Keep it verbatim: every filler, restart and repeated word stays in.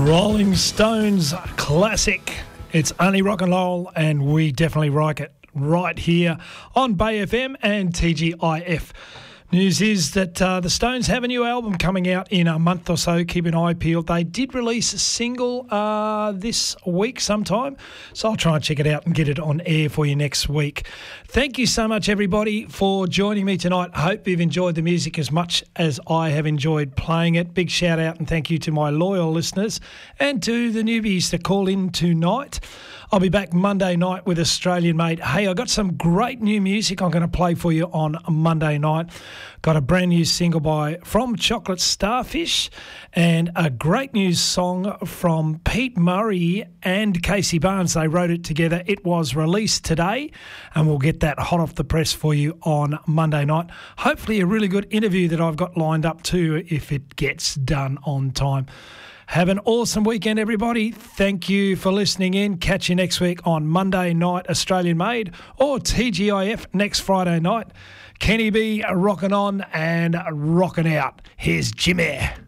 Rolling Stones classic. It's only rock and roll, and we definitely like it right here on Bay F M and T G I F. News is that uh, the Stones have a new album coming out in a month or so. Keep an eye peeled. They did release a single uh, this week sometime, so I'll try and check it out and get it on air for you next week. Thank you so much, everybody, for joining me tonight. I hope you've enjoyed the music as much as I have enjoyed playing it. Big shout out and thank you to my loyal listeners and to the newbies that call in tonight. I'll be back Monday night with Australian Made. Hey, I got some great new music I'm going to play for you on Monday night. Got a brand new single by From Chocolate Starfish and a great new song from Pete Murray and Casey Barnes. They wrote it together. It was released today, and we'll get that hot off the press for you on Monday night. Hopefully a really good interview that I've got lined up too if it gets done on time. Have an awesome weekend, everybody. Thank you for listening in. Catch you next week on Monday night, Australian Made, or T G I F next Friday night. Kenny B rocking on and rocking out. Here's Jimmy.